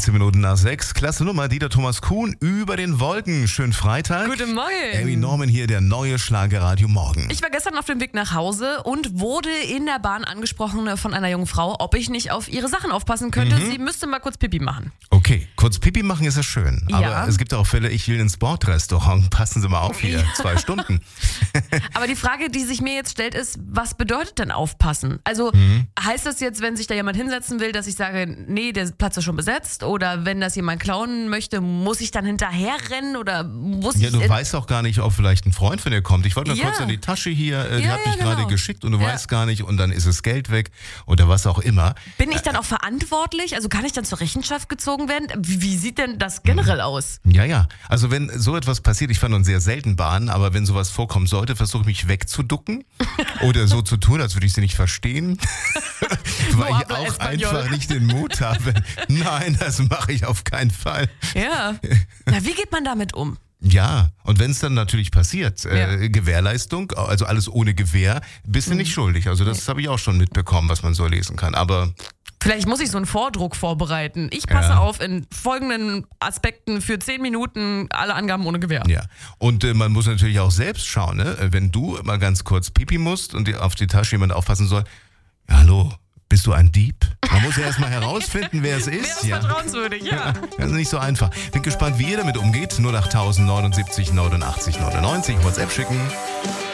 16 Minuten nach 6. Klasse Nummer, Dieter Thomas Kuhn über den Wolken. Schönen Freitag. Guten Morgen. Amy Norman hier, der neue Schlagerradio Morgen. Ich war gestern auf dem Weg nach Hause und wurde in der Bahn angesprochen von einer jungen Frau, ob ich nicht auf ihre Sachen aufpassen könnte. Sie müsste mal kurz Pipi machen. Okay, kurz Pipi machen ist ja schön. Aber Ja. es gibt auch Fälle, ich will ins Bordrestaurant. Passen Sie mal auf hier, 2 Stunden. Aber die Frage, die sich mir jetzt stellt, ist, was bedeutet denn aufpassen? Also heißt das jetzt, wenn sich da jemand hinsetzen will, dass ich sage, nee, der Platz ist schon besetzt? Oder wenn das jemand klauen möchte, muss ich dann hinterher rennen? Oder muss Ja, ich... du weißt auch gar nicht, ob vielleicht ein Freund von dir kommt. Ich wollte mal Ja. kurz in die Tasche hier, die Ja, hat ja, mich gerade genau. geschickt und du Ja. weißt gar nicht und dann ist das Geld weg oder was auch immer. Bin ich dann auch verantwortlich? Also kann ich dann zur Rechenschaft gezogen werden? Wie sieht denn das generell aus? Ja. Also wenn so etwas passiert, ich fahre nun sehr selten Bahn, aber wenn sowas vorkommen sollte, versuche ich mich wegzuducken oder so zu tun, als würde ich sie nicht verstehen, weil ich habla auch español. einfach nicht den Mut habe. Nein, das mache ich auf keinen Fall. Ja. Na, wie geht man damit um? Ja, und wenn es dann natürlich passiert, Ja. Gewährleistung, also alles ohne Gewähr, bist du nicht schuldig. Also das habe ich auch schon mitbekommen, was man so lesen kann. Aber Vielleicht muss ich so einen Vordruck vorbereiten. Ich passe Ja. auf in folgenden Aspekten für 10 Minuten, alle Angaben ohne Gewähr. ja, und man muss natürlich auch selbst schauen, ne? Wenn du mal ganz kurz pipi musst und auf die Tasche jemand aufpassen soll, ja, hallo, bist du ein Dieb? Man muss ja erstmal herausfinden, wer es Wer ist. ist vertrauenswürdig, ja. Das ist nicht so einfach. Bin gespannt, wie ihr damit umgeht. 08079 89 99 WhatsApp schicken.